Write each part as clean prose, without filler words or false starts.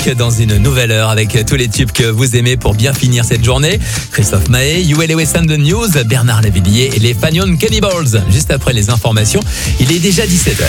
Music dans une nouvelle heure avec tous les tubes que vous aimez pour bien finir cette journée. Christophe Maé, Huey Lewis and the News, Bernard Lavilliers et les Fanion Cannibals. Juste après les informations, il est déjà 17h.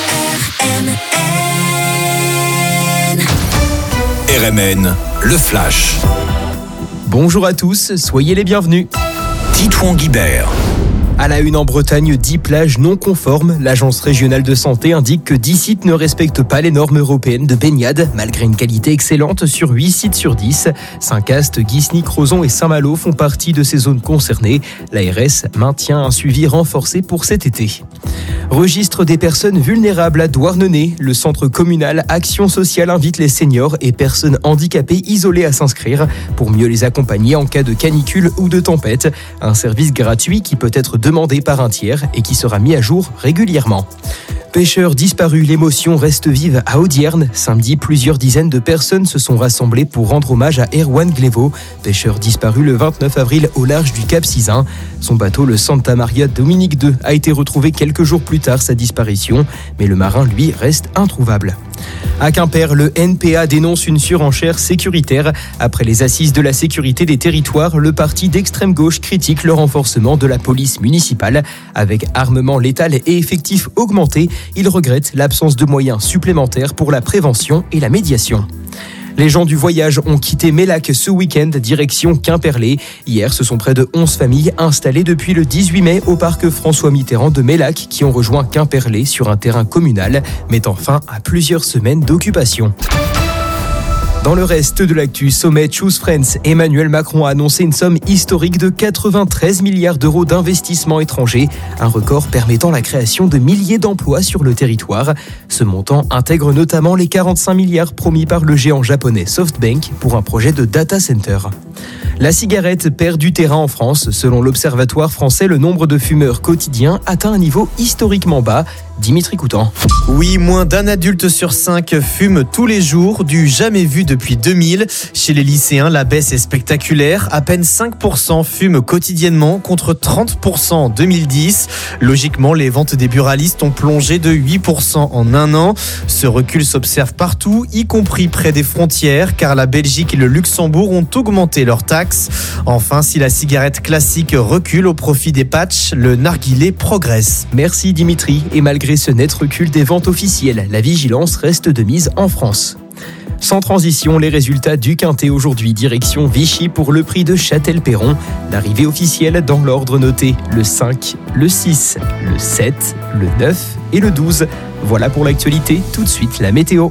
RMN, le Flash. Bonjour à tous, soyez les bienvenus. Titouan Guibert. À la une en Bretagne, 10 plages non conformes. L'agence régionale de santé indique que 10 sites ne respectent pas les normes européennes de baignade, malgré une qualité excellente sur 8 sites sur 10. Saint-Cast, Guisny, Crozon et Saint-Malo font partie de ces zones concernées. L'ARS maintient un suivi renforcé pour cet été. Registre des personnes vulnérables à Douarnenez. Le centre communal Action Sociale invite les seniors et personnes handicapées isolées à s'inscrire pour mieux les accompagner en cas de canicule ou de tempête. Un service gratuit qui peut être demandé par un tiers et qui sera mis à jour régulièrement. Pêcheurs disparus, l'émotion reste vive à Audierne. Samedi, plusieurs dizaines de personnes se sont rassemblées pour rendre hommage à Erwan Glevo, pêcheur disparu le 29 avril au large du Cap Sizun. Son bateau, le Santa Maria Dominique II, a été retrouvé quelques jours plus tard sa disparition, mais le marin, lui, reste introuvable. À Quimper, le NPA dénonce une surenchère sécuritaire. Après les assises de la sécurité des territoires, le parti d'extrême gauche critique le renforcement de la police municipale. Avec armement létal et effectifs augmentés, il regrette l'absence de moyens supplémentaires pour la prévention et la médiation. Les gens du voyage ont quitté Mélac ce week-end, direction Quimperlé. Hier, ce sont près de 11 familles installées depuis le 18 mai au parc François Mitterrand de Mélac qui ont rejoint Quimperlé sur un terrain communal, mettant fin à plusieurs semaines d'occupation. Dans le reste de l'actu, sommet Choose Friends, Emmanuel Macron a annoncé une somme historique de 93 milliards d'euros d'investissements étrangers, un record permettant la création de milliers d'emplois sur le territoire. Ce montant intègre notamment les 45 milliards promis par le géant japonais SoftBank pour un projet de data center. La cigarette perd du terrain en France. Selon l'Observatoire français, le nombre de fumeurs quotidiens atteint un niveau historiquement bas. Dimitri Coutan. Oui, moins d'un adulte sur 5 fume tous les jours, du jamais vu depuis 2000. Chez les lycéens, la baisse est spectaculaire. À peine 5% fument quotidiennement contre 30% en 2010. Logiquement, les ventes des buralistes ont plongé de 8% en un an. Ce recul s'observe partout, y compris près des frontières, car la Belgique et le Luxembourg ont augmenté leurs taxes. Enfin, si la cigarette classique recule au profit des patchs, le narguilé progresse. Merci Dimitri. Et malgré ce net recul des ventes officielles, la vigilance reste de mise en France. Sans transition, les résultats du Quintet aujourd'hui, direction Vichy pour le prix de Châtel-Perron. L'arrivée officielle dans l'ordre noté, le 5, le 6, le 7, le 9 et le 12. Voilà pour l'actualité, tout de suite la météo.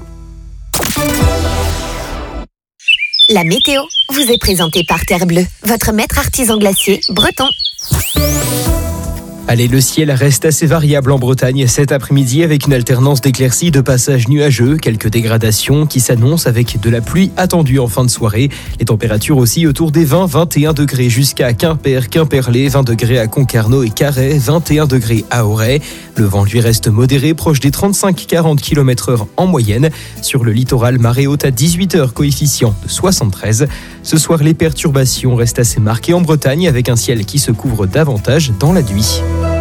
La météo vous est présentée par Terre Bleue, votre maître artisan glacier breton. Allez, le ciel reste assez variable en Bretagne cet après-midi avec une alternance d'éclaircies, de passages nuageux, quelques dégradations qui s'annoncent avec de la pluie attendue en fin de soirée. Les températures aussi autour des 20-21 degrés jusqu'à Quimper, Quimperlé, 20 degrés à Concarneau et Carhaix, 21 degrés à Auray. Le vent lui reste modéré, proche des 35-40 km/h en moyenne. Sur le littoral, marée haute à 18h, coefficient de 73. Ce soir, les perturbations restent assez marquées en Bretagne avec un ciel qui se couvre davantage dans la nuit.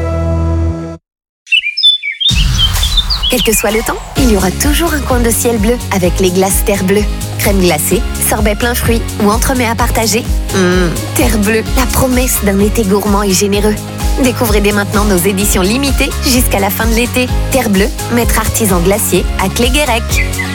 Quel que soit le temps, il y aura toujours un coin de ciel bleu avec les glaces Terre Bleue. Crème glacée, sorbet plein fruits ou entremets à partager. Terre Bleue, la promesse d'un été gourmand et généreux. Découvrez dès maintenant nos éditions limitées jusqu'à la fin de l'été. Terre Bleue, maître artisan glacier à Cléguérec.